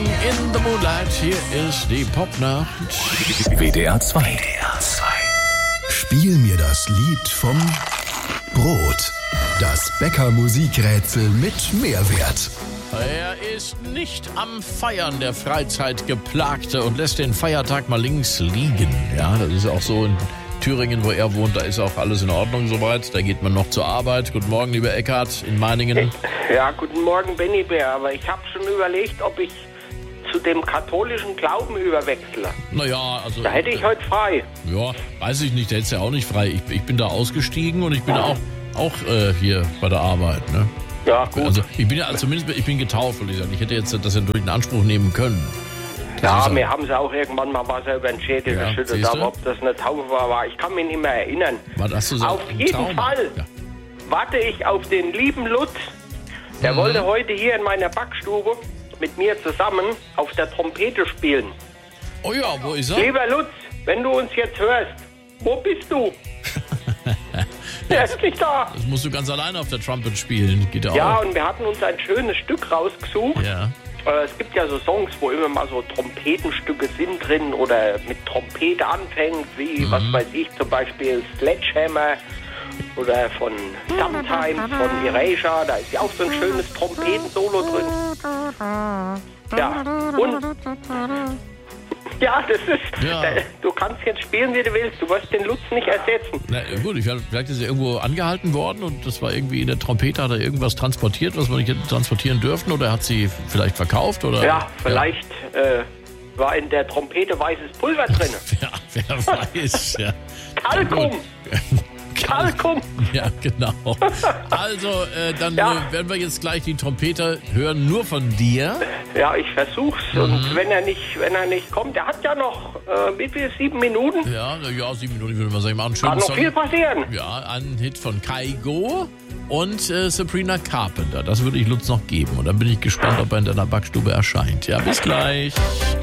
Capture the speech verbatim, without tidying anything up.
in the Moonlight. Hier ist die Popnacht. W D R zwei. W D R zwei. Spiel mir das Lied vom Brot. Das Bäcker-Musikrätsel mit Mehrwert. Er ist nicht am Feiern der Freizeitgeplagte und lässt den Feiertag mal links liegen. Ja, das ist auch so in Thüringen, wo er wohnt, da ist auch alles in Ordnung soweit. Da geht man noch zur Arbeit. Guten Morgen, lieber Eckhard in Meiningen. Ja, guten Morgen, Benny Bär. Aber ich habe schon überlegt, ob ich zu dem katholischen Glauben überwechsle. Naja, also... Da hätte ich heute frei. Ja, weiß ich nicht, da hättest du ja auch nicht frei. Ich, ich bin da ausgestiegen und ich bin auch, auch äh, hier bei der Arbeit, ne? Ja, gut. Also ich bin ja zumindest ich bin getauft, würde ich sagen. Ich hätte jetzt das ja durch in Anspruch nehmen können. Das ja, auch, mir haben sie auch irgendwann mal Wasser über den Schädel ja, geschüttet, aber ob das eine Taufe war, war, ich kann mich nicht mehr erinnern. Was hast du so auf jeden Traum? Fall Ja. warte ich auf den lieben Lutz. Der Mhm. wollte heute hier in meiner Backstube mit mir zusammen auf der Trompete spielen. Oh ja, wo ist er? Lieber Lutz, wenn du uns jetzt hörst, wo bist du? Der ist nicht da. Das musst du ganz alleine auf der Trumpet spielen. Geht ja, Ja, auch. und wir hatten uns ein schönes Stück rausgesucht. Ja. Äh, Es gibt ja so Songs, wo immer mal so Trompetenstücke sind drin oder mit Trompete anfängt, wie, was weiß ich, zum Beispiel Sledgehammer oder von Sometimes, von Erasure. Da ist ja auch so ein schönes Trompetensolo drin. Ja, und... Ja, das ist... Ja. Da, du kannst jetzt spielen, wie du willst. Du wirst den Lutz nicht ersetzen. Na gut, ich, vielleicht ist er irgendwo angehalten worden und das war irgendwie in der Trompete, hat er irgendwas transportiert, was wir nicht hätten transportieren dürfen, oder hat sie vielleicht verkauft? Oder? Ja, vielleicht äh, war in der Trompete weißes Pulver drin. Ja, wer weiß. Ja. Kalkum! Kalkum! Ja, genau. Also, äh, dann Ja. äh, werden wir jetzt gleich die Trompete hören, nur von dir. Ja, ich versuch's. Mhm. Und wenn er nicht, wenn er nicht kommt, der hat ja noch äh, wie viel, sieben Minuten. Ja, na ja, sieben Minuten, würde man sagen, machen einen Kann schönen noch Song. viel passieren. Ja, ein Hit von Kaigo und äh, Sabrina Carpenter. Das würde ich Lutz noch geben. Und dann bin ich gespannt, ob er in deiner Backstube erscheint. Ja, bis gleich.